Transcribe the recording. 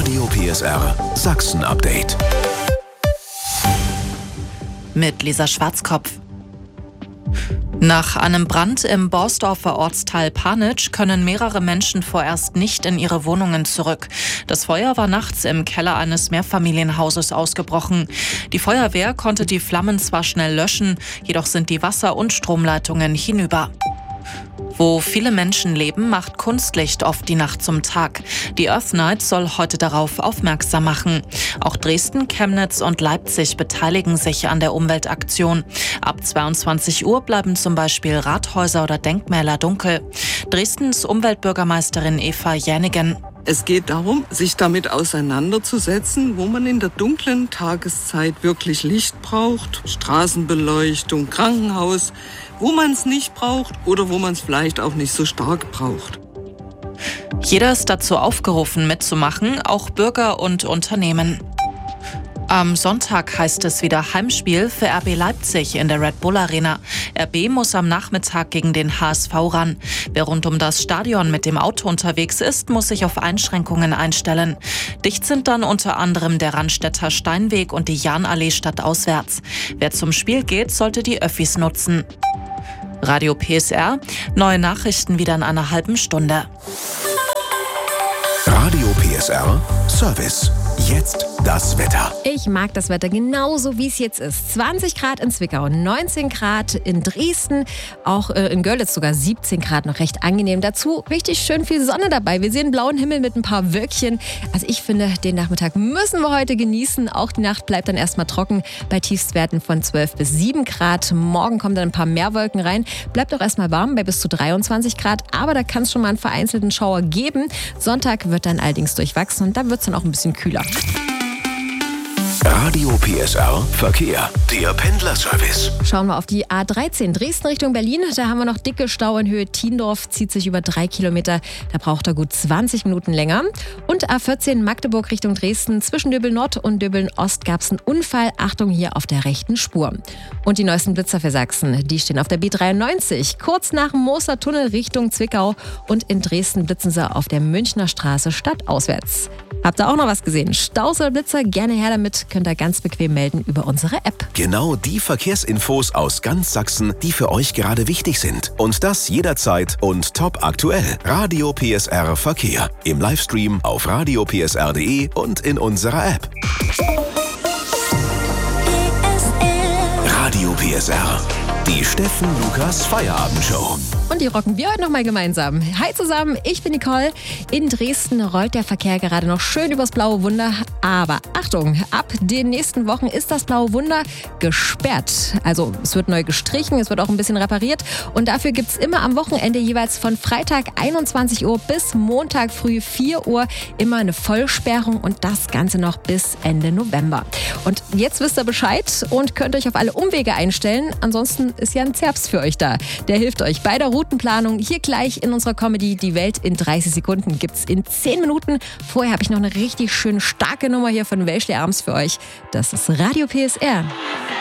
Radio PSR Sachsen Update. Mit Lisa Schwarzkopf. Nach einem Brand im Borsdorfer Ortsteil Panitsch können mehrere Menschen vorerst nicht in ihre Wohnungen zurück. Das Feuer war nachts im Keller eines Mehrfamilienhauses ausgebrochen. Die Feuerwehr konnte die Flammen zwar schnell löschen, jedoch sind die Wasser- und Stromleitungen hinüber. Wo viele Menschen leben, macht Kunstlicht oft die Nacht zum Tag. Die Earth Night soll heute darauf aufmerksam machen. Auch Dresden, Chemnitz und Leipzig beteiligen sich an der Umweltaktion. Ab 22 Uhr bleiben zum Beispiel Rathäuser oder Denkmäler dunkel. Dresdens Umweltbürgermeisterin Eva Jänigen. Es geht darum, sich damit auseinanderzusetzen, wo man in der dunklen Tageszeit wirklich Licht braucht, Straßenbeleuchtung, Krankenhaus, wo man es nicht braucht oder wo man es vielleicht auch nicht so stark braucht. Jeder ist dazu aufgerufen, mitzumachen, auch Bürger und Unternehmen. Am Sonntag heißt es wieder Heimspiel für RB Leipzig in der Red Bull Arena. RB muss am Nachmittag gegen den HSV ran. Wer rund um das Stadion mit dem Auto unterwegs ist, muss sich auf Einschränkungen einstellen. Dicht sind dann unter anderem der Rannstädter Steinweg und die Jahnallee stadtauswärts. Wer zum Spiel geht, sollte die Öffis nutzen. Radio PSR, neue Nachrichten wieder in einer halben Stunde. Radio PSR Service. Jetzt das Wetter. Ich mag das Wetter genauso, wie es jetzt ist. 20 Grad in Zwickau, 19 Grad in Dresden, auch in Görlitz sogar 17 Grad, noch recht angenehm. Dazu richtig schön viel Sonne dabei. Wir sehen blauen Himmel mit ein paar Wölkchen. Also ich finde, den Nachmittag müssen wir heute genießen. Auch die Nacht bleibt dann erstmal trocken bei Tiefstwerten von 12 bis 7 Grad. Morgen kommen dann ein paar mehr Wolken rein. Bleibt auch erstmal warm bei bis zu 23 Grad, aber da kann es schon mal einen vereinzelten Schauer geben. Sonntag wird dann allerdings durchwachsen und da wird es dann auch ein bisschen kühler. Radio PSR Verkehr, der Pendlerservice. Schauen wir auf die A13 Dresden Richtung Berlin. Da haben wir noch dicke Stau in Höhe Tiendorf, zieht sich über 3 Kilometer. Da braucht er gut 20 Minuten länger. Und A14 Magdeburg Richtung Dresden. Zwischen Döbeln Nord und Döbeln Ost gab es einen Unfall. Achtung, hier auf der rechten Spur. Und die neuesten Blitzer für Sachsen, die stehen auf der B93. Kurz nach dem Mostertunnel Richtung Zwickau. Und in Dresden blitzen sie auf der Münchner Straße stadtauswärts. Habt ihr auch noch was gesehen? Staus oder Blitzer? Gerne her damit. Könnt ihr ganz bequem melden über unsere App. Genau die Verkehrsinfos aus ganz Sachsen, die für euch gerade wichtig sind. Und das jederzeit und top aktuell. Radio PSR Verkehr. Im Livestream auf radiopsr.de und in unserer App. Radio PSR. Die Steffen Lukas Feierabendshow. Und die rocken wir heute nochmal gemeinsam. Hi zusammen, ich bin Nicole. In Dresden rollt der Verkehr gerade noch schön übers Blaue Wunder. Aber Achtung, ab den nächsten Wochen ist das Blaue Wunder gesperrt. Also es wird neu gestrichen, es wird auch ein bisschen repariert. Und dafür gibt es immer am Wochenende jeweils von Freitag 21 Uhr bis Montag früh 4 Uhr immer eine Vollsperrung. Und das Ganze noch bis Ende November. Und jetzt wisst ihr Bescheid und könnt euch auf alle Umwege einstellen. Ansonsten ist Jan Zerbst für euch da. Der hilft euch bei der Routenplanung. Hier gleich in unserer Comedy Die Welt in 30 Sekunden gibt's in 10 Minuten. Vorher habe ich noch eine richtig schön starke Nummer hier von Welschle Arms für euch. Das ist Radio PSR.